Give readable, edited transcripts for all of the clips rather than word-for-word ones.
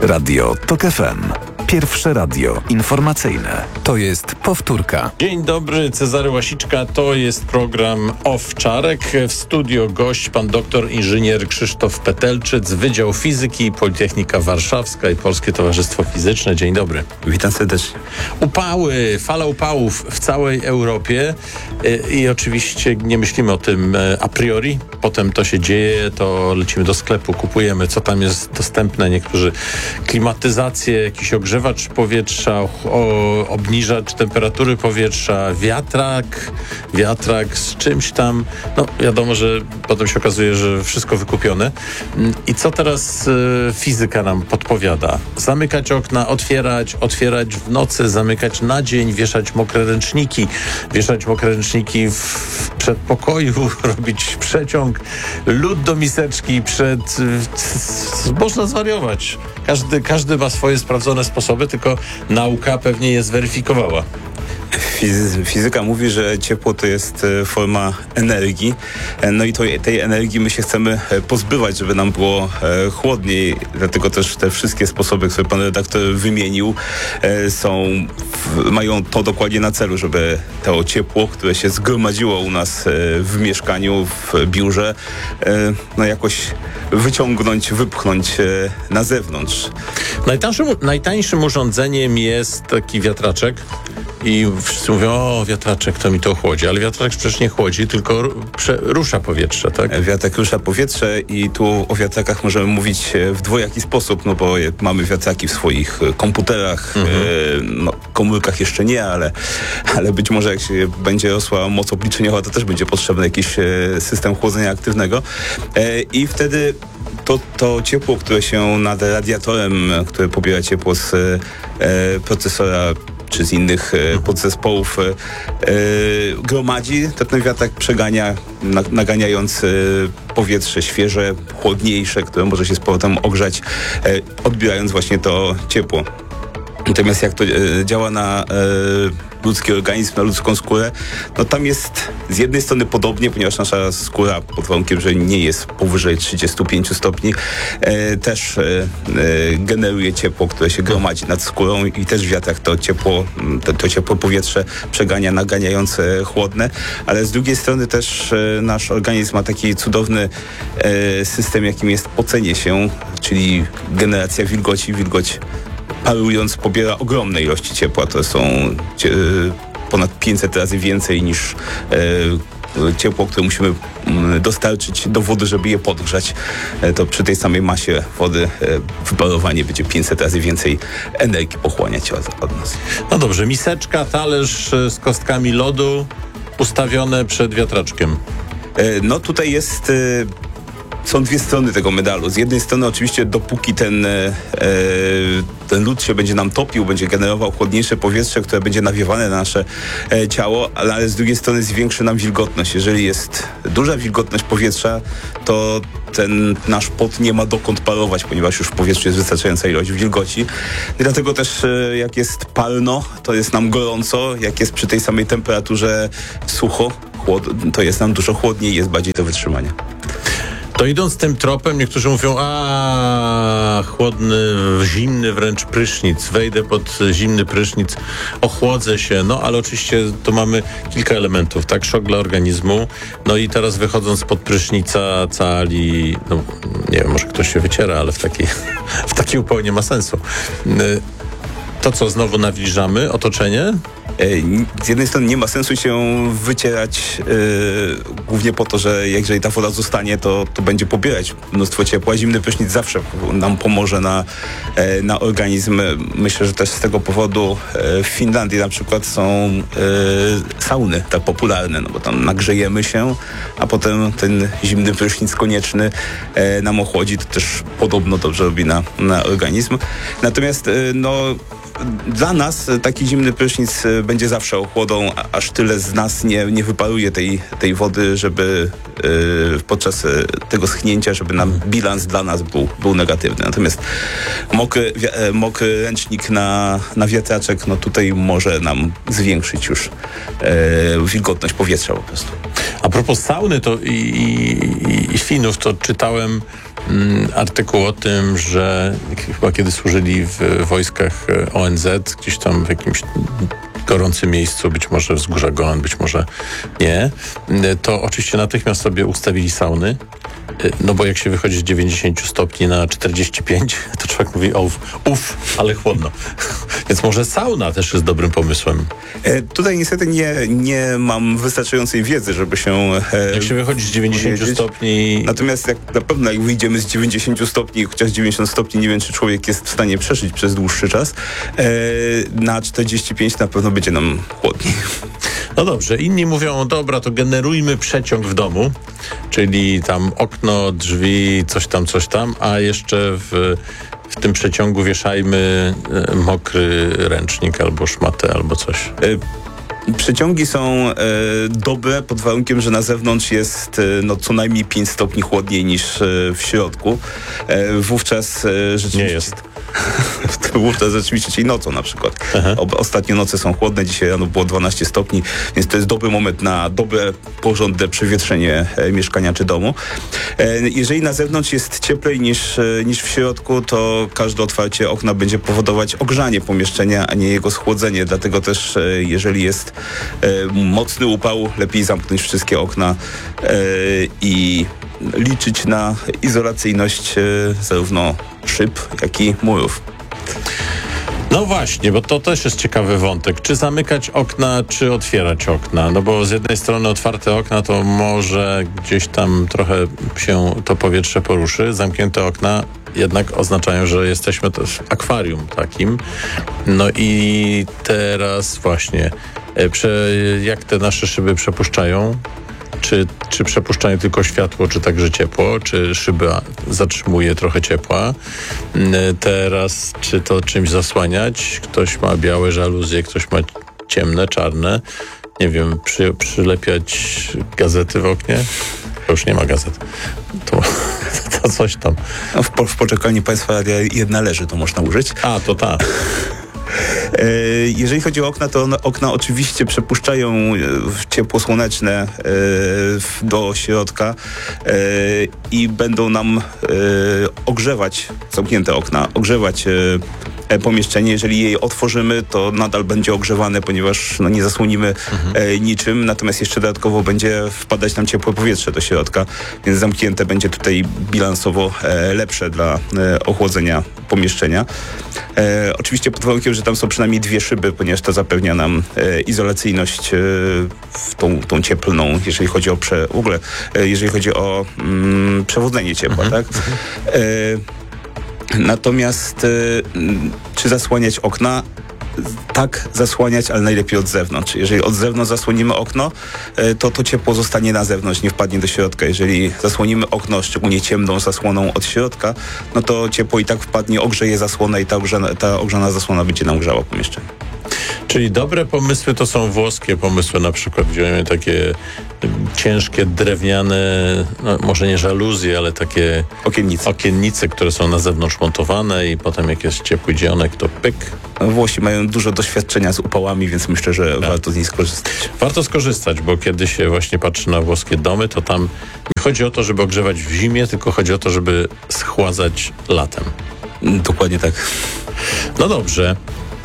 Radio TOK FM. Pierwsze radio informacyjne. To jest powtórka. Dzień dobry, Cezary Łasiczka. To jest program Owczarek. W studio gość pan doktor inżynier Krzysztof Petelczyc, Wydział Fizyki, Politechnika Warszawska i Polskie Towarzystwo Fizyczne. Dzień dobry. Witam serdecznie. Upały, fala upałów w całej Europie i oczywiście nie myślimy o tym a priori. Potem to się dzieje, to lecimy do sklepu, kupujemy, co tam jest dostępne. Niektórzy klimatyzację, jakiś ogrzewacz powietrza, obniżacz temperatury powietrza, wiatrak z czymś tam. No wiadomo, że potem się okazuje, że wszystko wykupione. I co teraz fizyka nam podpowiada? Zamykać okna, otwierać w nocy, zamykać na dzień, wieszać mokre ręczniki w przedpokoju, robić przeciąg, lód do miseczki można zwariować. Każdy ma swoje sprawdzone sposoby, tylko nauka pewnie je zweryfikowała. Fizyka mówi, że ciepło to jest forma energii, no i tej energii my się chcemy pozbywać, żeby nam było chłodniej, dlatego też te wszystkie sposoby, które pan redaktor wymienił, mają to dokładnie na celu, żeby to ciepło, które się zgromadziło u nas w mieszkaniu, w biurze, no jakoś wypchnąć na zewnątrz. Najtańszym urządzeniem jest taki wiatraczek. I wszyscy mówią, o, wiatraczek to mi to chłodzi, ale wiatraczek przecież nie chłodzi, tylko rusza powietrze, tak? Wiatrak rusza powietrze i tu o wiatrakach możemy mówić w dwojaki sposób, no bo mamy wiatraki w swoich komputerach, komórkach jeszcze nie, ale być może jak się będzie rosła moc obliczeniowa, to też będzie potrzebny jakiś system chłodzenia aktywnego i wtedy to ciepło, które się nad radiatorem, które pobiera ciepło z procesora czy z innych podzespołów gromadzi, to ten wiatrak przegania, naganiając powietrze świeże, chłodniejsze, które może się z powrotem ogrzać, odbierając właśnie to ciepło. Natomiast jak to działa na ludzki organizm, na ludzką skórę, no tam jest z jednej strony podobnie, ponieważ nasza skóra, pod warunkiem, że nie jest powyżej 35 stopni, też generuje ciepło, które się gromadzi nad skórą i też wiatrak to ciepłe powietrze przegania, naganiając chłodne, ale z drugiej strony też nasz organizm ma taki cudowny system, jakim jest pocenie się, czyli generacja wilgoci. Wilgoć parując pobiera ogromne ilości ciepła. To są ponad 500 razy więcej niż ciepło, które musimy dostarczyć do wody, żeby je podgrzać. To przy tej samej masie wody wyparowanie będzie 500 razy więcej energii pochłaniać od nas. No dobrze, miseczka, talerz z kostkami lodu ustawione przed wiatraczkiem. No tutaj są dwie strony tego medalu. Z jednej strony oczywiście dopóki ten lód się będzie nam topił, będzie generował chłodniejsze powietrze, które będzie nawiewane na nasze ciało, ale z drugiej strony zwiększy nam wilgotność. Jeżeli jest duża wilgotność powietrza, to ten nasz pot nie ma dokąd parować, ponieważ już w powietrzu jest wystarczająca ilość wilgoci. I dlatego też jak jest palno, to jest nam gorąco. Jak jest przy tej samej temperaturze sucho, to jest nam dużo chłodniej i jest bardziej do wytrzymania. To idąc tym tropem, niektórzy mówią, chłodny, zimny wręcz prysznic, wejdę pod zimny prysznic, ochłodzę się, no ale oczywiście to mamy kilka elementów, tak, szok dla organizmu, no i teraz wychodząc pod prysznica cali, no nie wiem, może ktoś się wyciera, ale w taki upał nie ma sensu. To co, znowu nawilżamy otoczenie? Z jednej strony nie ma sensu się wycierać głównie po to, że jeżeli ta woda zostanie, to będzie pobierać mnóstwo ciepła. Zimny prysznic zawsze nam pomoże na organizm. Myślę, że też z tego powodu w Finlandii na przykład są sauny tak popularne, no bo tam nagrzejemy się, a potem ten zimny prysznic konieczny nam ochłodzi. To też podobno dobrze robi na organizm. Natomiast dla nas taki zimny prysznic będzie zawsze ochłodą, aż tyle z nas nie wyparuje tej wody, żeby podczas tego schnięcia, żeby nam bilans dla nas był negatywny. Natomiast mokry ręcznik na wiatraczek, no tutaj może nam zwiększyć już wilgotność powietrza po prostu. A propos sauny to i Finów, to czytałem artykuł o tym, że chyba kiedy służyli w wojskach ONZ, gdzieś tam w jakimś gorącym miejscu, być może wzgórza Golan, być może nie, to oczywiście natychmiast sobie ustawili sauny, no bo jak się wychodzi z 90 stopni na 45, to człowiek mówi, ale chłodno. Więc może sauna też jest dobrym pomysłem. Tutaj niestety nie mam wystarczającej wiedzy, żeby się... Jak się wychodzi z 90 stopni... Natomiast na pewno jak wyjdziemy z 90 stopni, chociaż 90 stopni nie wiem, czy człowiek jest w stanie przeżyć przez dłuższy czas, na 45 na pewno będzie nam chłodniej. No dobrze, inni mówią, dobra, to generujmy przeciąg w domu, czyli tam okno, drzwi, coś tam, a jeszcze w tym przeciągu wieszajmy mokry ręcznik albo szmatę, albo coś. Przeciągi są dobre pod warunkiem, że na zewnątrz jest co najmniej 5 stopni chłodniej niż w środku. Wówczas rzeczywiście... Nie jest. Wówczas rzeczywiście, czyli nocą na przykład. Ostatnie noce są chłodne, dzisiaj rano było 12 stopni, więc to jest dobry moment na dobre, porządne przewietrzenie mieszkania czy domu. Jeżeli na zewnątrz jest cieplej niż w środku, to każde otwarcie okna będzie powodować ogrzanie pomieszczenia, a nie jego schłodzenie. Dlatego też, jeżeli jest mocny upał, lepiej zamknąć wszystkie okna i liczyć na izolacyjność zarówno szyb, jak i murów. No właśnie, bo to też jest ciekawy wątek. Czy zamykać okna, czy otwierać okna? No bo z jednej strony otwarte okna to może gdzieś tam trochę się to powietrze poruszy. Zamknięte okna jednak oznaczają, że jesteśmy też w akwarium takim. No i teraz właśnie, jak te nasze szyby przepuszczają? Czy przepuszczają tylko światło, czy także ciepło, czy szyba zatrzymuje trochę ciepła. Teraz, czy to czymś zasłaniać? Ktoś ma białe żaluzje, ktoś ma ciemne, czarne. Nie wiem, przylepiać gazety w oknie? To już nie ma gazet. To coś tam. No w poczekalni państwa jedna leży, to można użyć. A, to tak. Jeżeli chodzi o okna, to okna oczywiście przepuszczają ciepło słoneczne do środka i będą nam ogrzewać, zamknięte okna, ogrzewać pomieszczenie. Jeżeli je otworzymy, to nadal będzie ogrzewane, ponieważ nie zasłonimy niczym, natomiast jeszcze dodatkowo będzie wpadać nam ciepłe powietrze do środka, więc zamknięte będzie tutaj bilansowo lepsze dla ochłodzenia pomieszczenia. Oczywiście pod warunkiem, że tam są przynajmniej 2 szyby, ponieważ to zapewnia nam izolacyjność tą cieplną, jeżeli chodzi o jeżeli chodzi o przewodzenie ciepła, tak? Natomiast czy zasłaniać okna? Tak, zasłaniać, ale najlepiej od zewnątrz. Jeżeli od zewnątrz zasłonimy okno, to ciepło zostanie na zewnątrz, nie wpadnie do środka. Jeżeli zasłonimy okno, szczególnie ciemną zasłoną od środka, no to ciepło i tak wpadnie, ogrzeje zasłonę i ta ogrzana zasłona będzie nam grzała pomieszczenie. Czyli dobre pomysły to są włoskie pomysły, na przykład, gdzie mamy takie ciężkie, drewniane, no może nie żaluzje, ale takie okiennice, które są na zewnątrz montowane i potem jak jest ciepły dzionek, to pyk. Włosi mają dużo doświadczenia z upałami, więc myślę, że warto z nich skorzystać. Warto skorzystać, bo kiedy się właśnie patrzy na włoskie domy, to tam nie chodzi o to, żeby ogrzewać w zimie, tylko chodzi o to, żeby schładzać latem. Dokładnie tak. No dobrze.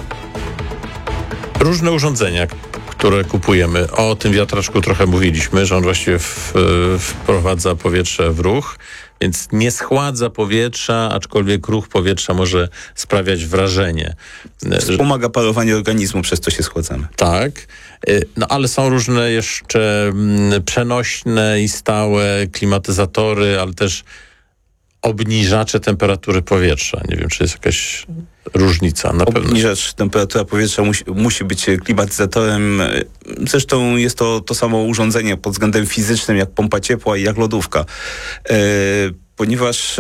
Różne urządzenia, które kupujemy. O tym wiatraczku trochę mówiliśmy, że on właściwie wprowadza powietrze w ruch, więc nie schładza powietrza, aczkolwiek ruch powietrza może sprawiać wrażenie. Wspomaga parowanie organizmu, przez co się schładzamy. Tak, no ale są różne jeszcze przenośne i stałe klimatyzatory, ale też obniżacze temperatury powietrza. Nie wiem, czy jest jakaś różnica. Na pewno. Obniżacz temperatura powietrza musi być klimatyzatorem. Zresztą jest to samo urządzenie pod względem fizycznym jak pompa ciepła i jak lodówka. Ponieważ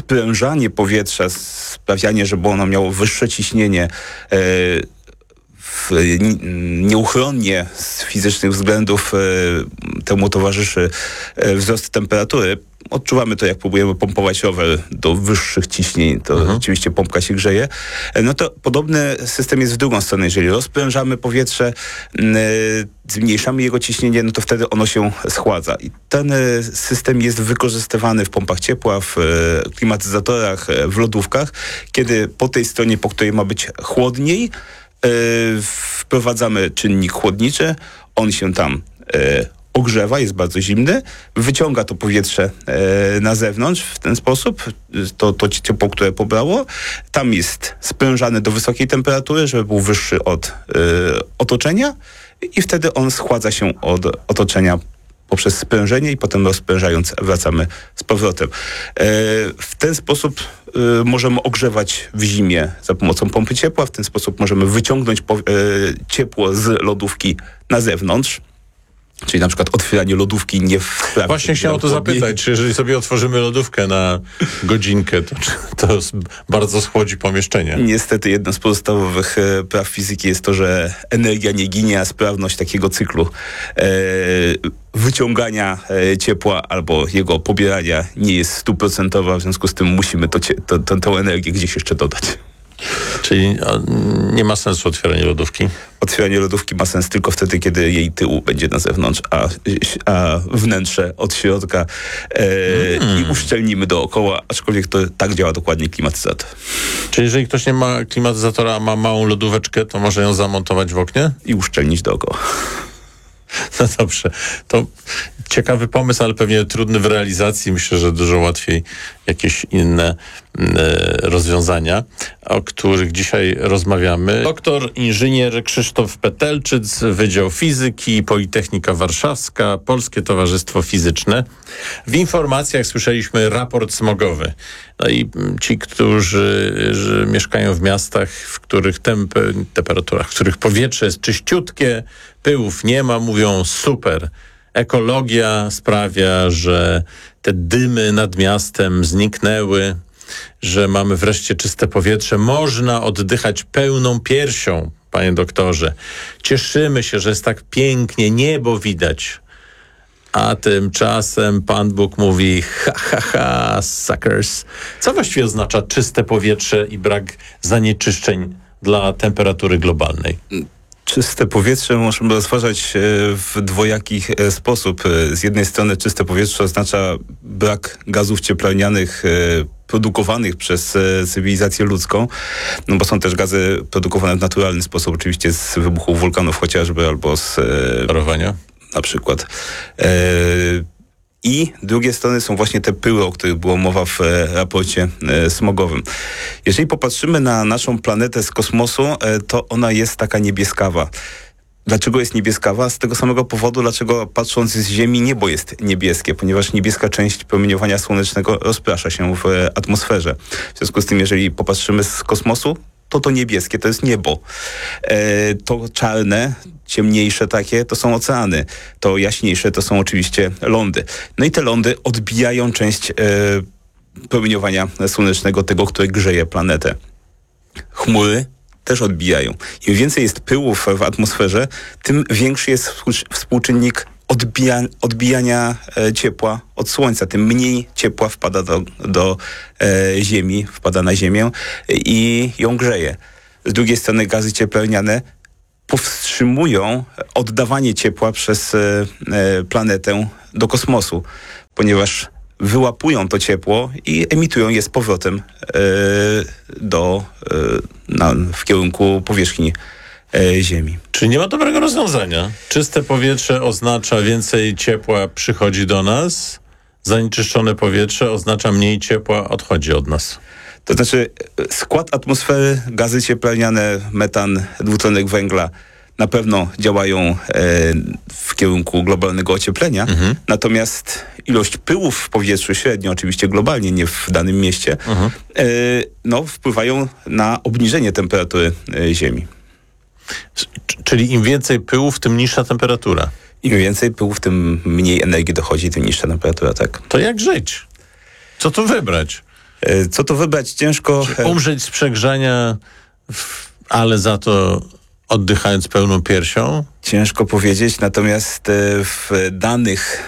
sprężanie powietrza, sprawianie, żeby ono miało wyższe ciśnienie, nieuchronnie z fizycznych względów temu towarzyszy wzrost temperatury. Odczuwamy to, jak próbujemy pompować rower do wyższych ciśnień, to rzeczywiście pompka się grzeje. No to podobny system jest w drugą stronę. Jeżeli rozprężamy powietrze, zmniejszamy jego ciśnienie, no to wtedy ono się schładza. I ten system jest wykorzystywany w pompach ciepła, w klimatyzatorach, w lodówkach, kiedy po tej stronie, po której ma być chłodniej, wprowadzamy czynnik chłodniczy, on się tam ogrzewa, jest bardzo zimny, wyciąga to powietrze na zewnątrz w ten sposób, to ciepło, które pobrało, tam jest sprężany do wysokiej temperatury, żeby był wyższy od otoczenia i wtedy on schładza się od otoczenia poprzez sprężenie i potem rozprężając wracamy z powrotem. W ten sposób możemy ogrzewać w zimie za pomocą pompy ciepła, w ten sposób możemy wyciągnąć ciepło z lodówki na zewnątrz. Czyli na przykład otwieranie lodówki nie w sprawie. Właśnie chciałem o to zapytać, czy jeżeli sobie otworzymy lodówkę na godzinkę, to bardzo schłodzi pomieszczenie. Niestety jedno z podstawowych praw fizyki jest to, że energia nie ginie, a sprawność takiego cyklu wyciągania ciepła albo jego pobierania nie jest 100%, w związku z tym musimy tę energię gdzieś jeszcze dodać. Czyli nie ma sensu otwieranie lodówki? Otwieranie lodówki ma sens tylko wtedy, kiedy jej tył będzie na zewnątrz, a wnętrze od środka i uszczelnimy dookoła, aczkolwiek to tak działa dokładnie klimatyzator. Czyli jeżeli ktoś nie ma klimatyzatora, a ma małą lodóweczkę, to może ją zamontować w oknie? I uszczelnić dookoła. No dobrze, to ciekawy pomysł, ale pewnie trudny w realizacji. Myślę, że dużo łatwiej jakieś inne rozwiązania, o których dzisiaj rozmawiamy. Doktor inżynier Krzysztof Petelczyc, Wydział Fizyki, Politechnika Warszawska, Polskie Towarzystwo Fizyczne. W informacjach słyszeliśmy raport smogowy. No i ci, którzy mieszkają w miastach, w których temperaturach, w których powietrze jest czyściutkie, pyłów nie ma, mówią super. Ekologia sprawia, że te dymy nad miastem zniknęły, że mamy wreszcie czyste powietrze. Można oddychać pełną piersią, panie doktorze. Cieszymy się, że jest tak pięknie, niebo widać. A tymczasem Pan Bóg mówi ha, suckers. Co właściwie oznacza czyste powietrze i brak zanieczyszczeń dla temperatury globalnej? Czyste powietrze możemy rozważać w dwojaki sposób. Z jednej strony czyste powietrze oznacza brak gazów cieplarnianych produkowanych przez cywilizację ludzką, no bo są też gazy produkowane w naturalny sposób, oczywiście z wybuchów wulkanów chociażby, albo z parowania na przykład. I drugie strony są właśnie te pyły, o których było mowa w raporcie smogowym. Jeżeli popatrzymy na naszą planetę z kosmosu, to ona jest taka niebieskawa. Dlaczego jest niebieskawa? Z tego samego powodu, dlaczego patrząc z Ziemi niebo jest niebieskie, ponieważ niebieska część promieniowania słonecznego rozprasza się w atmosferze. W związku z tym, jeżeli popatrzymy z kosmosu, to niebieskie to jest niebo. To czarne, ciemniejsze takie, to są oceany. To jaśniejsze to są oczywiście lądy. No i te lądy odbijają część promieniowania słonecznego, tego, które grzeje planetę. Chmury też odbijają. Im więcej jest pyłów w atmosferze, tym większy jest współczynnik odbijania ciepła od Słońca, tym mniej ciepła wpada do Ziemi, wpada na Ziemię i ją grzeje. Z drugiej strony gazy cieplarniane powstrzymują oddawanie ciepła przez planetę do kosmosu, ponieważ wyłapują to ciepło i emitują je z powrotem w kierunku powierzchni Ziemi. Czyli nie ma dobrego rozwiązania. Czyste powietrze oznacza więcej ciepła przychodzi do nas, zanieczyszczone powietrze oznacza mniej ciepła odchodzi od nas. To znaczy skład atmosfery, gazy cieplarniane, metan, dwutlenek węgla na pewno działają w kierunku globalnego ocieplenia, natomiast ilość pyłów w powietrzu średnio, oczywiście globalnie, nie w danym mieście, wpływają na obniżenie temperatury Ziemi. Czyli im więcej pyłów, tym niższa temperatura. Im więcej pyłów, tym mniej energii dochodzi, tym niższa temperatura, tak. To jak żyć? Co tu wybrać? Co tu wybrać? Ciężko. Umrzeć z przegrzania, ale za to oddychając pełną piersią? Ciężko powiedzieć, natomiast w danych,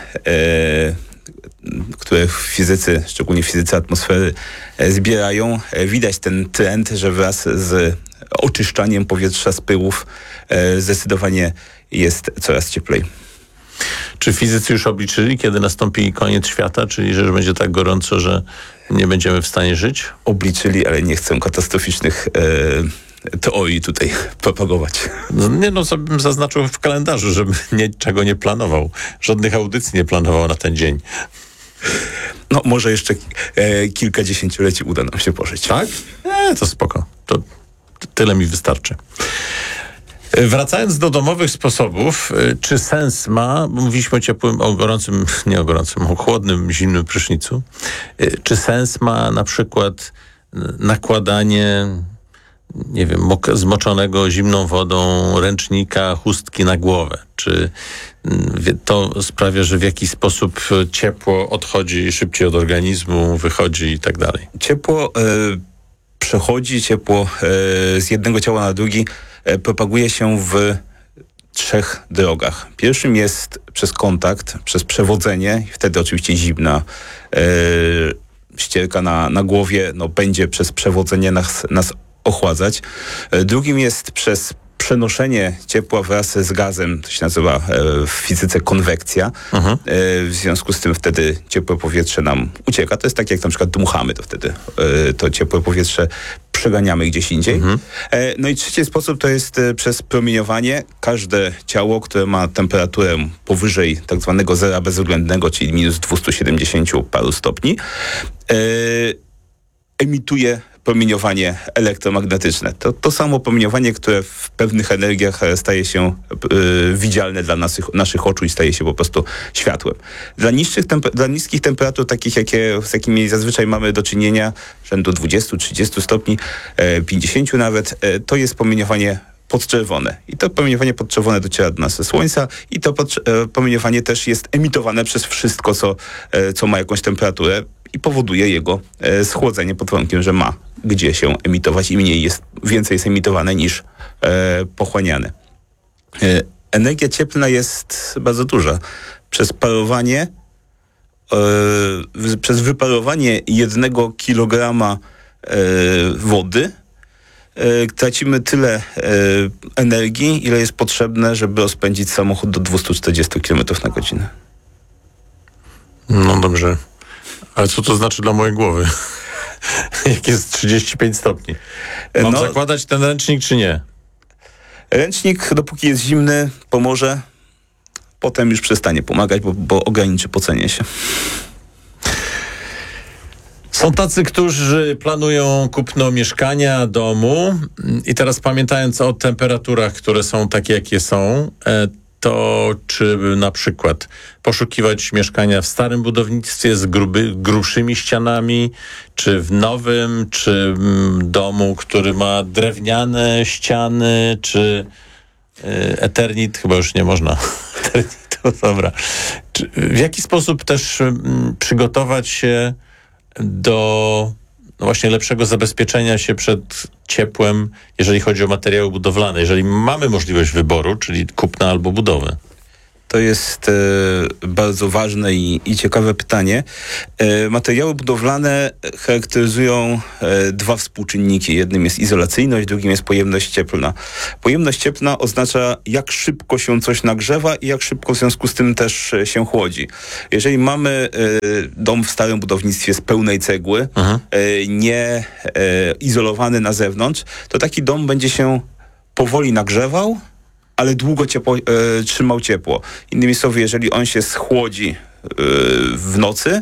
które fizycy, szczególnie fizycy atmosfery, zbierają, widać ten trend, że wraz z oczyszczaniem powietrza z pyłów zdecydowanie jest coraz cieplej. Czy fizycy już obliczyli, kiedy nastąpi koniec świata, czyli że już będzie tak gorąco, że nie będziemy w stanie żyć? Obliczyli, ale nie chcę katastroficznych teorii tutaj propagować. Bym zaznaczył w kalendarzu, żebym niczego nie planował. Żadnych audycji nie planował na ten dzień. No, może jeszcze kilka dziesięcioleci uda nam się pożyć. Tak? To spoko. To tyle mi wystarczy. Wracając do domowych sposobów, czy sens ma, bo mówiliśmy o ciepłym, o chłodnym, zimnym prysznicu, czy sens ma na przykład nakładanie, nie wiem, zmoczonego zimną wodą ręcznika, chustki na głowę? Czy to sprawia, że w jakiś sposób ciepło odchodzi szybciej od organizmu, wychodzi i tak dalej? Ciepło przechodzi, z jednego ciała na drugi propaguje się w 3 drogach. Pierwszym jest przez kontakt, przez przewodzenie, wtedy oczywiście zimna ścierka na głowie będzie przez przewodzenie nas ochładzać. Drugim jest przez przenoszenie ciepła wraz z gazem, to się nazywa w fizyce konwekcja. W związku z tym wtedy ciepłe powietrze nam ucieka. To jest tak, jak na przykład dmuchamy, to wtedy to ciepłe powietrze przeganiamy gdzieś indziej. No i trzeci sposób to jest przez promieniowanie. Każde ciało, które ma temperaturę powyżej tak zwanego zera bezwzględnego, czyli minus 270 paru stopni, emituje promieniowanie elektromagnetyczne. To samo promieniowanie, które w pewnych energiach staje się widzialne dla naszych oczu i staje się po prostu światłem. Dla niskich temperatur, takich z jakimi zazwyczaj mamy do czynienia, rzędu 20-30 stopni, 50 nawet, to jest promieniowanie podczerwone. I to promieniowanie podczerwone dociera do nas ze Słońca i to promieniowanie też jest emitowane przez wszystko, co ma jakąś temperaturę i powoduje jego schłodzenie pod warunkiem, że ma gdzie się emitować i więcej jest emitowane niż pochłaniane. Energia cieplna jest bardzo duża. Przez parowanie, przez wyparowanie 1 kilograma wody tracimy tyle energii, ile jest potrzebne, żeby rozpędzić samochód do 240 km na godzinę. No dobrze. Ale co to znaczy dla mojej głowy? Jak jest 35 stopni. Mam zakładać ten ręcznik, czy nie? Ręcznik, dopóki jest zimny, pomoże. Potem już przestanie pomagać, bo ograniczy pocenie się. Są tacy, którzy planują kupno mieszkania, domu i teraz pamiętając o temperaturach, które są takie, jakie są, to czy na przykład poszukiwać mieszkania w starym budownictwie z grubszymi ścianami, czy w nowym, czy domu, który ma drewniane ściany, czy Eternit, chyba już nie można. Eternit, to dobra. W jaki sposób też przygotować się do właśnie lepszego zabezpieczenia się przed ciepłem, jeżeli chodzi o materiały budowlane, jeżeli mamy możliwość wyboru, czyli kupna albo budowy? To jest bardzo ważne i ciekawe pytanie. Materiały budowlane charakteryzują 2 współczynniki. Jednym jest izolacyjność, drugim jest pojemność cieplna. Pojemność cieplna oznacza, jak szybko się coś nagrzewa i jak szybko w związku z tym też się chłodzi. Jeżeli mamy dom w starym budownictwie z pełnej cegły, nie izolowany na zewnątrz, to taki dom będzie się powoli nagrzewał, ale długo trzymał ciepło. Innymi słowy, jeżeli on się schłodzi w nocy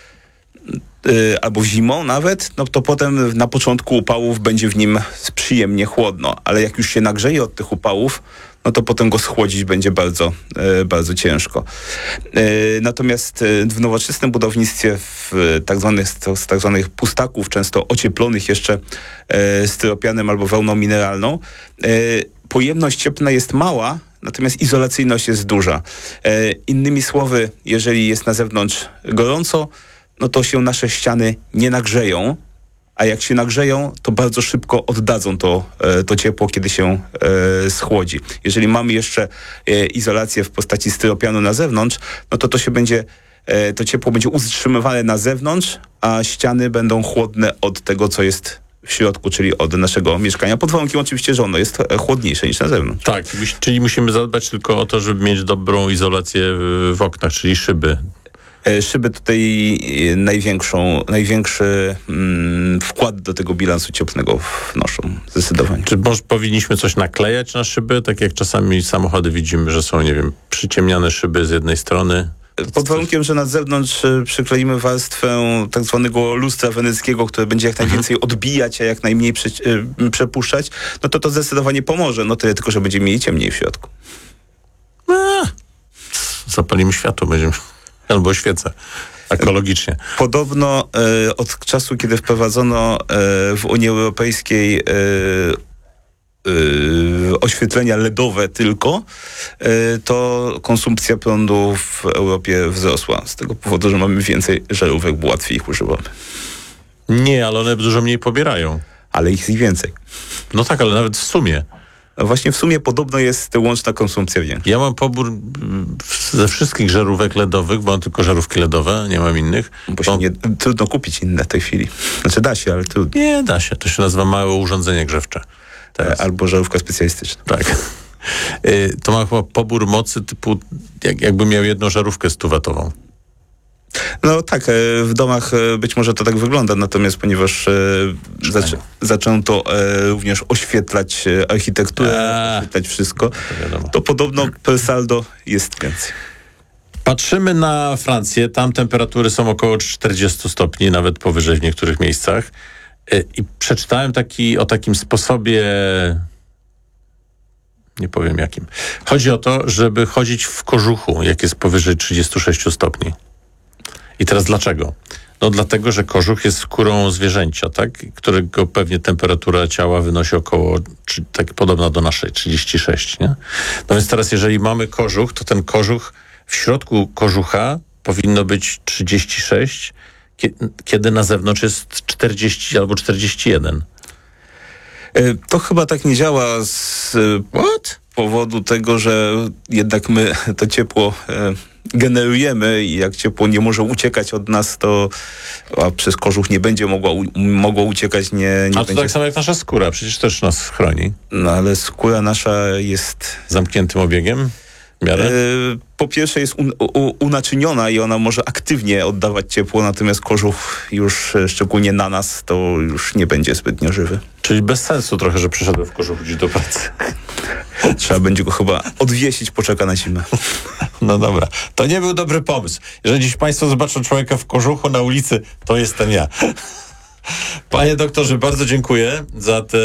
albo zimą nawet, no to potem na początku upałów będzie w nim przyjemnie chłodno, ale jak już się nagrzeje od tych upałów, no to potem go schłodzić będzie bardzo, bardzo ciężko. Natomiast w nowoczesnym budownictwie, z tak zwanych pustaków, często ocieplonych jeszcze styropianem albo wełną mineralną, pojemność cieplna jest mała, natomiast izolacyjność jest duża. Innymi słowy, jeżeli jest na zewnątrz gorąco, no to się nasze ściany nie nagrzeją, a jak się nagrzeją, to bardzo szybko oddadzą to ciepło, kiedy się schłodzi. Jeżeli mamy jeszcze izolację w postaci styropianu na zewnątrz, no to ciepło będzie utrzymywane na zewnątrz, a ściany będą chłodne od tego, co jest w środku, czyli od naszego mieszkania. Pod warunkiem oczywiście, że ono jest chłodniejsze niż na zewnątrz. Tak, czyli musimy zadbać tylko o to, żeby mieć dobrą izolację w oknach, czyli szyby. Szyby tutaj największy wkład do tego bilansu cieplnego wnoszą, zdecydowanie. Czy może powinniśmy coś naklejać na szyby, tak jak czasami samochody widzimy, że są, nie wiem, przyciemniane szyby z jednej strony? Pod warunkiem, że na zewnątrz przykleimy warstwę tak zwanego lustra weneckiego, które będzie jak najwięcej odbijać, a jak najmniej przepuszczać, no to zdecydowanie pomoże. No tyle tylko, że będziemy mieli ciemniej w środku. Zapalimy światło, będziemy... Albo świecę. Ekologicznie. Podobno od czasu, kiedy wprowadzono w Unii Europejskiej oświetlenia LEDowe tylko, to konsumpcja prądu w Europie wzrosła. Z tego powodu, że mamy więcej żarówek, bo łatwiej ich używamy. Nie, ale one dużo mniej pobierają. Ale ich więcej. No tak, ale nawet w sumie. No właśnie w sumie podobno jest łączna konsumpcja większa. Ja mam pobór ze wszystkich żarówek LEDowych, bo mam tylko żarówki LEDowe, nie mam innych. Bo trudno kupić inne w tej chwili. Znaczy da się, ale trudno. Nie, da się. To się nazywa małe urządzenie grzewcze. Teraz. Albo żarówka specjalistyczna. Tak. To ma chyba pobór mocy typu, jakby miał jedną żarówkę 100-watową. No tak, w domach być może to tak wygląda, natomiast ponieważ zaczęto również oświetlać architekturę, oświetlać wszystko, to podobno per saldo jest więcej. Patrzymy na Francję, tam temperatury są około 40 stopni, nawet powyżej w niektórych miejscach. I przeczytałem o takim sposobie, nie powiem jakim. Chodzi o to, żeby chodzić w kożuchu, jak jest powyżej 36 stopni. I teraz dlaczego? No dlatego, że kożuch jest skórą zwierzęcia, tak? Którego pewnie temperatura ciała wynosi około, tak podobna do naszej, 36, nie? No więc teraz, jeżeli mamy kożuch, to ten kożuch, w środku kożucha powinno być 36, kiedy na zewnątrz jest 40 albo 41. To chyba tak nie działa z powodu tego, że jednak my to ciepło generujemy i jak ciepło nie może uciekać od nas, to przez kożuch nie będzie mogło uciekać. Nie to będzie... tak samo jak nasza skóra, przecież też nas chroni. No ale skóra nasza jest... Zamkniętym obiegiem? Po pierwsze jest unaczyniona i ona może aktywnie oddawać ciepło, natomiast kożuch już, szczególnie na nas, to już nie będzie zbytnio żywy. Czyli bez sensu trochę, że przyszedłem w kożuch gdzieś do pracy. Trzeba będzie go chyba odwiesić, poczeka na zimę. No dobra, to nie był dobry pomysł. Jeżeli dziś państwo zobaczą człowieka w kożuchu na ulicy, to jestem ja. Panie doktorze, bardzo dziękuję za te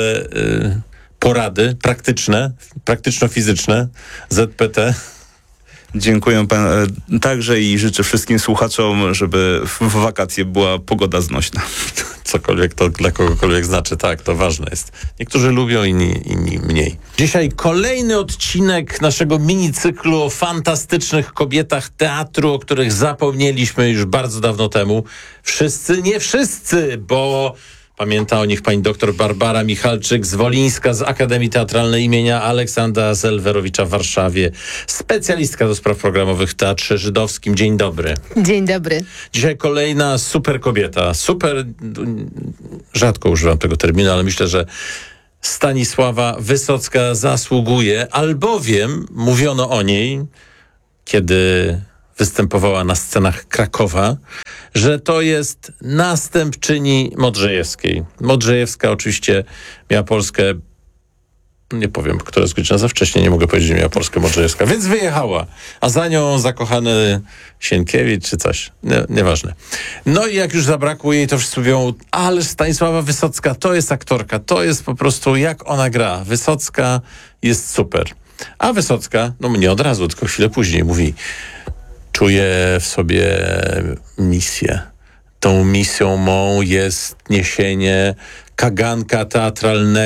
porady praktyczno-fizyczne ZPT. Dziękuję pan także i życzę wszystkim słuchaczom, żeby w wakacje była pogoda znośna. Cokolwiek to dla kogokolwiek znaczy, tak, to ważne jest. Niektórzy lubią, inni mniej. Dzisiaj kolejny odcinek naszego minicyklu o fantastycznych kobietach teatru, o których zapomnieliśmy już bardzo dawno temu. Wszyscy, nie wszyscy, bo pamięta o nich pani doktor Barbara Michalczyk z Wolińska, z Akademii Teatralnej imienia Aleksandra Zelwerowicza w Warszawie. Specjalistka do spraw programowych w Teatrze Żydowskim. Dzień dobry. Dzień dobry. Dzisiaj kolejna super kobieta. Super, rzadko używam tego terminu, ale myślę, że Stanisława Wysocka zasługuje, albowiem mówiono o niej, kiedy występowała na scenach Krakowa, że to jest następczyni Modrzejewskiej. Modrzejewska oczywiście miała Polskę, nie powiem, która jest godzina za wcześnie, nie mogę powiedzieć, że miała Polskę Modrzejewska, więc wyjechała, a za nią zakochany Sienkiewicz czy coś, nieważne. No i jak już zabrakło jej, to wszyscy mówią, ale Stanisława Wysocka to jest aktorka, to jest po prostu jak ona gra. Wysocka jest super. A Wysocka, no nie od razu, tylko chwilę później mówi, czuję w sobie misję. Tą misją mą jest niesienie kaganka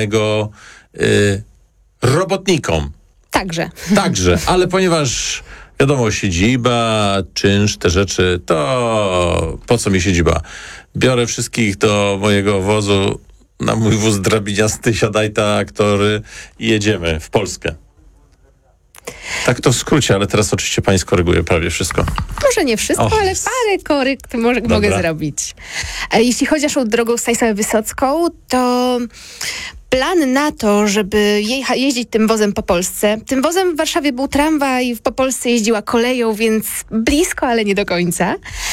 teatralnego robotnikom. Także, ale ponieważ Wiadomo, siedziba, czynsz, te rzeczy, to po co mi siedziba? Biorę wszystkich do mojego wozu, na mój wóz drabiniasty, siadaj ta aktory i jedziemy w Polskę. Tak to w skrócie, ale teraz oczywiście pani skoryguje prawie wszystko. Może nie wszystko, ale parę korykt mogę zrobić. Jeśli chodzi o naszą drogą Stanisławę Wysocką, to plan na to, żeby jeździć tym wozem po Polsce. Tym wozem w Warszawie był tramwaj, po Polsce jeździła koleją, więc blisko, ale nie do końca.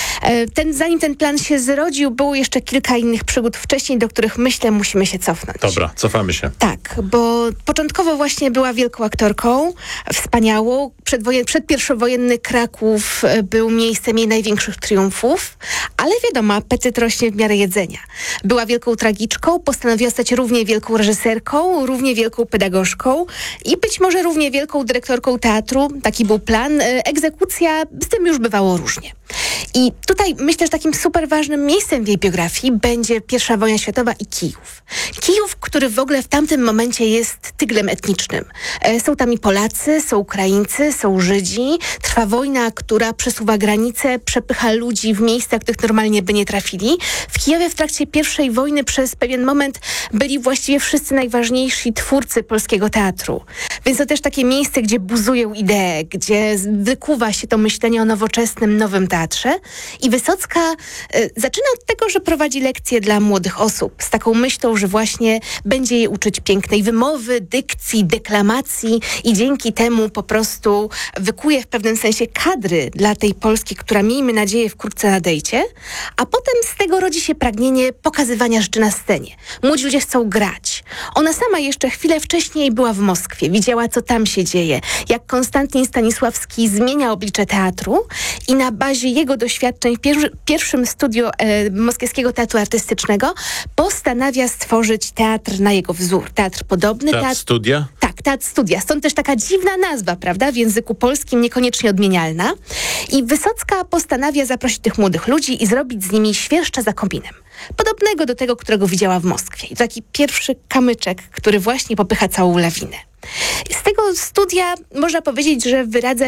Zanim ten plan się zrodził, było jeszcze kilka innych przygód wcześniej, do których myślę musimy się cofnąć. Dobra, cofamy się. Tak, bo początkowo właśnie była wielką aktorką, wspaniałą. Przedpierwojenny Kraków był miejscem jej największych triumfów, ale wiadomo, apetyt rośnie w miarę jedzenia. Była wielką tragiczką, postanowiła stać równie wielką reżyserką, równie wielką pedagogzką i być może równie wielką dyrektorką teatru. Taki był plan. Egzekucja, z tym już bywało różnie. I tutaj myślę, że takim super ważnym miejscem w jej biografii będzie I wojna światowa i Kijów. Kijów, który w ogóle w tamtym momencie jest tyglem etnicznym. Są tam i Polacy, są Ukraińcy, są Żydzi. Trwa wojna, która przesuwa granice, przepycha ludzi w miejsca, których normalnie by nie trafili. W Kijowie w trakcie I wojny przez pewien moment byli właściwie wszyscy najważniejsi twórcy polskiego teatru. Więc to też takie miejsce, gdzie buzują idee, gdzie wykuwa się to myślenie o nowoczesnym, nowym teatrze. I Wysocka zaczyna od tego, że prowadzi lekcje dla młodych osób z taką myślą, że właśnie będzie je uczyć pięknej wymowy, dykcji, deklamacji i dzięki temu po prostu wykuje w pewnym sensie kadry dla tej Polski, która, miejmy nadzieję, wkrótce nadejdzie, a potem z tego rodzi się pragnienie pokazywania rzeczy na scenie. Młodzi ludzie chcą grać. Ona sama jeszcze chwilę wcześniej była w Moskwie, widziała, co tam się dzieje, jak Konstantin Stanisławski zmienia oblicze teatru i na bazie jego doświadczeń w pierwszym studiu Moskiewskiego Teatru Artystycznego postanawia stworzyć teatr na jego wzór. Teatr podobny. Teatr studia? Tak, teatr studia. Stąd też taka dziwna nazwa, prawda? W języku polskim niekoniecznie odmienialna. I Wysocka postanawia zaprosić tych młodych ludzi i zrobić z nimi świerszcza za kominem. Podobnego do tego, którego widziała w Moskwie. I to taki pierwszy kamyczek, który właśnie popycha całą lawinę. Z tego studia można powiedzieć, że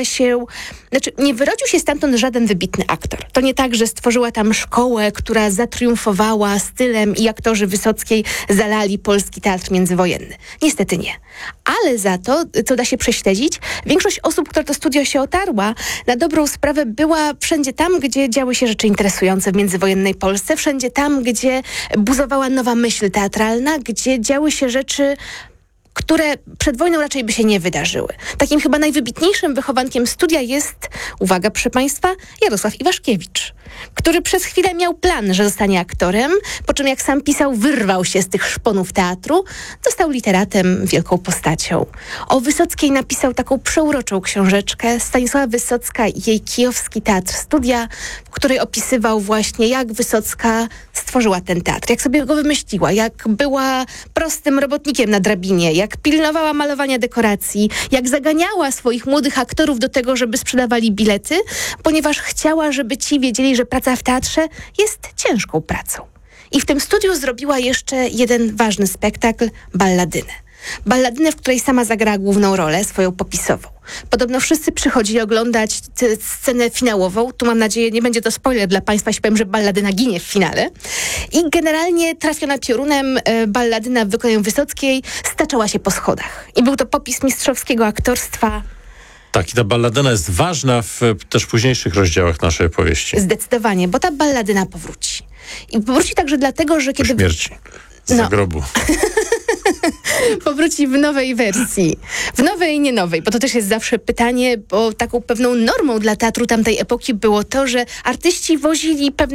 nie wyrodził się stamtąd żaden wybitny aktor. To nie tak, że stworzyła tam szkołę, która zatriumfowała stylem i aktorzy Wysockiej zalali polski teatr międzywojenny. Niestety nie. Ale za to, co da się prześledzić, większość osób, która to studio się otarła, na dobrą sprawę była wszędzie tam, gdzie działy się rzeczy interesujące w międzywojennej Polsce, wszędzie tam, gdzie buzowała nowa myśl teatralna, gdzie działy się rzeczy, które przed wojną raczej by się nie wydarzyły. Takim chyba najwybitniejszym wychowankiem studia jest, uwaga proszę Państwa, Jarosław Iwaszkiewicz, który przez chwilę miał plan, że zostanie aktorem, po czym jak sam pisał, wyrwał się z tych szponów teatru, został literatem, wielką postacią. O Wysockiej napisał taką przeuroczą książeczkę Stanisława Wysocka i jej kijowski teatr studia, w której opisywał właśnie, jak Wysocka stworzyła ten teatr, jak sobie go wymyśliła, jak była prostym robotnikiem na drabinie, jak pilnowała malowania dekoracji, jak zaganiała swoich młodych aktorów do tego, żeby sprzedawali bilety, ponieważ chciała, żeby ci wiedzieli, że praca w teatrze jest ciężką pracą. I w tym studiu zrobiła jeszcze jeden ważny spektakl, Balladynę. Balladynę, w której sama zagrała główną rolę, swoją popisową. Podobno wszyscy przychodzili oglądać scenę finałową. Tu mam nadzieję, nie będzie to spoiler dla Państwa, jeśli powiem, że Balladyna ginie w finale. I generalnie trafiona piorunem Balladyna w wykonaniu Wysockiej staczała się po schodach. I był to popis mistrzowskiego aktorstwa. Tak, i ta Balladyna jest ważna w też późniejszych rozdziałach naszej opowieści. Zdecydowanie, bo ta Balladyna powróci. I powróci także dlatego, że kiedy... Po śmierci. Z grobu. Powróci w nowej wersji. W nowej i nie nowej, bo to też jest zawsze pytanie, bo taką pewną normą dla teatru tamtej epoki było to, że artyści wozili pewne